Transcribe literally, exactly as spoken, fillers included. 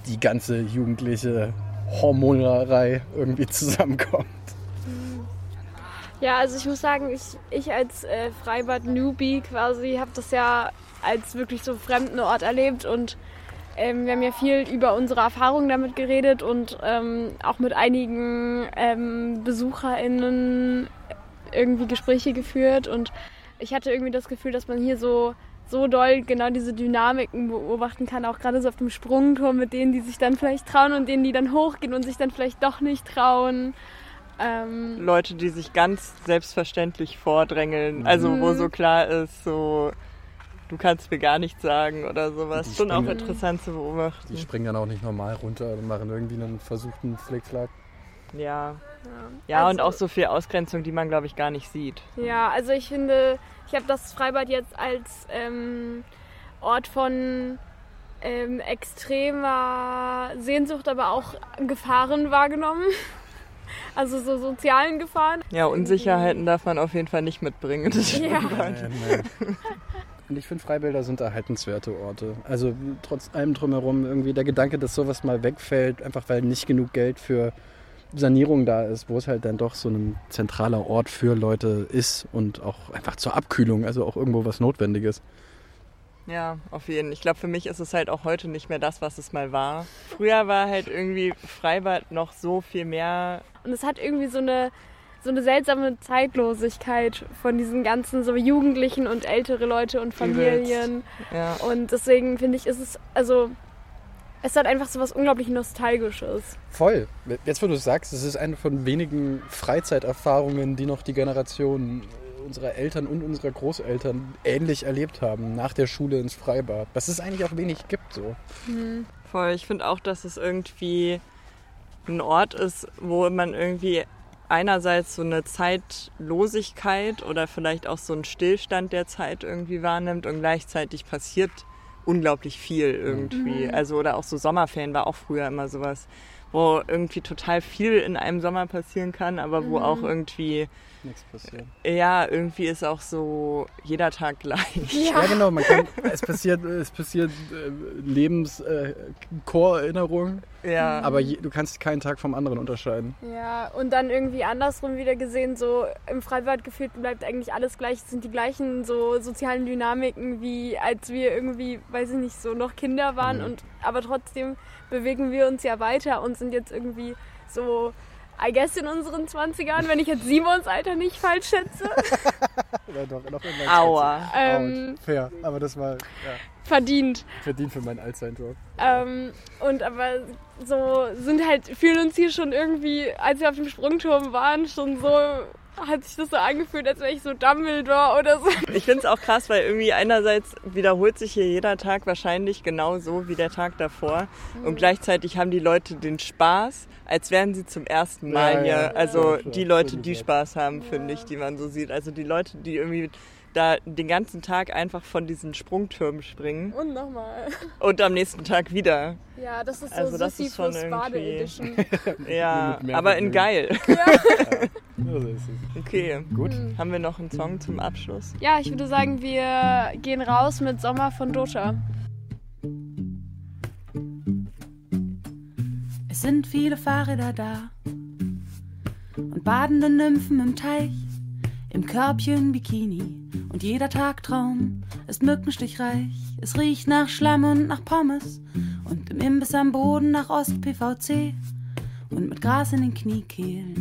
die ganze jugendliche Hormonerei irgendwie zusammenkommt. Ja, also ich muss sagen, ich, ich als äh, Freibad-Newbie quasi habe das ja als wirklich so fremden Ort erlebt und ähm, wir haben ja viel über unsere Erfahrungen damit geredet und ähm, auch mit einigen ähm, BesucherInnen irgendwie Gespräche geführt und ich hatte irgendwie das Gefühl, dass man hier so, so doll genau diese Dynamiken beobachten kann, auch gerade so auf dem Sprungturm mit denen, die sich dann vielleicht trauen und denen, die dann hochgehen und sich dann vielleicht doch nicht trauen. Ähm, Leute, die sich ganz selbstverständlich vordrängeln, also wo so klar ist, so du kannst mir gar nichts sagen oder sowas. Schon auch interessant zu beobachten. Die springen dann auch nicht normal runter und machen irgendwie einen versuchten Flickflack. Ja. Ja, ja also, und auch so viel Ausgrenzung, die man, glaube ich, gar nicht sieht. Ja, also ich finde, ich habe das Freibad jetzt als ähm, Ort von ähm, extremer Sehnsucht, aber auch Gefahren wahrgenommen. Also so sozialen Gefahren. Ja, Unsicherheiten darf man auf jeden Fall nicht mitbringen. Das ja. Nein, nein. Und ich finde, Freibäder sind erhaltenswerte Orte. Also trotz allem drumherum irgendwie der Gedanke, dass sowas mal wegfällt, einfach weil nicht genug Geld für Sanierung da ist, wo es halt dann doch so ein zentraler Ort für Leute ist und auch einfach zur Abkühlung, also auch irgendwo was Notwendiges. Ja, auf jeden Fall. Ich glaube, für mich ist es halt auch heute nicht mehr das, was es mal war. Früher war halt irgendwie Freibad noch so viel mehr. Und es hat irgendwie so eine, so eine seltsame Zeitlosigkeit von diesen ganzen so Jugendlichen und ältere Leute und Familien. Ja. Und deswegen finde ich, ist es, also es hat einfach so was unglaublich Nostalgisches. Voll. Jetzt, wo du es sagst, es ist eine von wenigen Freizeiterfahrungen, die noch die Generation unserer Eltern und unserer Großeltern ähnlich erlebt haben, nach der Schule ins Freibad. Was es eigentlich auch wenig gibt so. Mhm. Voll, ich finde auch, dass es irgendwie ein Ort ist, wo man irgendwie einerseits so eine Zeitlosigkeit oder vielleicht auch so einen Stillstand der Zeit irgendwie wahrnimmt und gleichzeitig passiert unglaublich viel irgendwie. Mhm. Also oder auch so Sommerferien war auch früher immer sowas, wo irgendwie total viel in einem Sommer passieren kann, aber wo mhm. auch irgendwie nichts passiert. Ja, irgendwie ist auch so jeder Tag gleich. Ja, ja genau. Man kann, es passiert, es passiert äh, Lebens-Core-Erinnerung, äh, ja. aber je, du kannst keinen Tag vom anderen unterscheiden. Ja, und dann irgendwie andersrum wieder gesehen, so im Freibad gefühlt bleibt eigentlich alles gleich. Es sind die gleichen so sozialen Dynamiken, wie als wir irgendwie, weiß ich nicht, so noch Kinder waren. Mhm. Und aber trotzdem bewegen wir uns ja weiter und sind jetzt irgendwie so... I guess in unseren zwanzigern, wenn ich jetzt Simons Alter nicht falsch schätze. Ja, doch, noch in Aua. Ähm, Fair, aber das war ja, verdient. Verdient für meinen Altsein-Job. Ähm, und aber so sind halt, fühlen uns hier schon irgendwie, als wir auf dem Sprungturm waren, schon so, hat sich das so angefühlt, als wäre ich so Dumbledore oder so. Ich finde es auch krass, weil irgendwie einerseits wiederholt sich hier jeder Tag wahrscheinlich genau so wie der Tag davor. Mhm. Und gleichzeitig haben die Leute den Spaß, als wären sie zum ersten Mal hier. Ja, ja, also ja, die Leute, die Spaß haben, ja. finde ich, die man so sieht. Also die Leute, die irgendwie da den ganzen Tag einfach von diesen Sprungtürmen springen. Und nochmal. Und am nächsten Tag wieder. Ja, das ist so also das ist schon Bade-Edition. Ja, aber in geil. Ja. Ja, so ist es. Okay, gut. Mhm. Haben wir noch einen Song zum Abschluss? Ja, ich würde sagen, wir gehen raus mit Sommer von Dota. Es sind viele Fahrräder da und badende Nymphen im Teich, im Körbchen Bikini und jeder Tagtraum ist mückenstichreich. Es riecht nach Schlamm und nach Pommes und im Imbiss am Boden nach Ost-P V C und mit Gras in den Kniekehlen